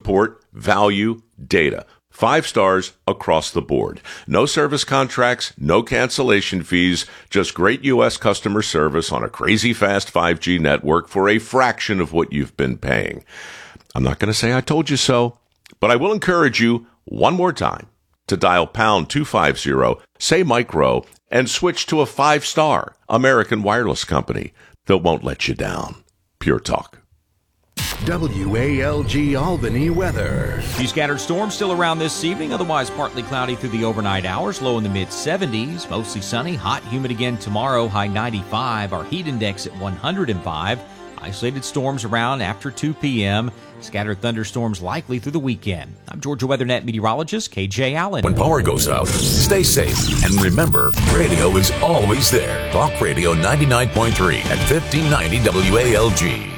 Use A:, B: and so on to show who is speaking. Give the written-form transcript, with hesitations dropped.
A: support, value, data. 5 stars across the board. No service contracts, no cancellation fees, just great U.S. customer service on a crazy fast 5G network for a fraction of what you've been paying. I'm not going to say I told you so, but I will encourage you one more time to dial pound 250, say micro, and switch to a 5-star American wireless company that won't let you down. Pure talk.
B: WALG Albany weather.
C: Few scattered storms still around this evening, otherwise partly cloudy through the overnight hours, low in the mid-70s, mostly sunny, hot, humid again tomorrow, high 95, our heat index at 105. Isolated storms around after 2 p.m. Scattered thunderstorms likely through the weekend. I'm Georgia WeatherNet meteorologist KJ Allen.
B: When power goes out, stay safe. And remember, radio is always there. Talk Radio 99.3 at 1590 WALG.